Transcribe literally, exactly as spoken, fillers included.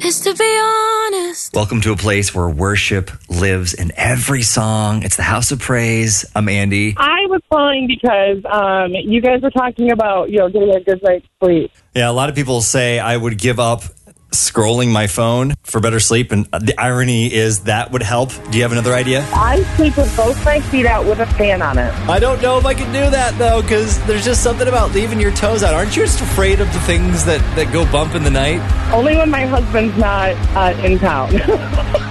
Cause to be honest. Welcome to a place where worship lives in every song. It's the House of Praise. I'm Andy. I was calling because um, you guys were talking about, you know, getting a good night's sleep. Yeah, a lot of people say I would give up scrolling my phone for better sleep, and the irony is that would help. Do you have another idea? I sleep with both my feet out with a fan on it. I don't know if I can do that, though, because there's just something about leaving your toes out. Aren't you just afraid of the things that, that go bump in the night? Only when my husband's not uh, in town.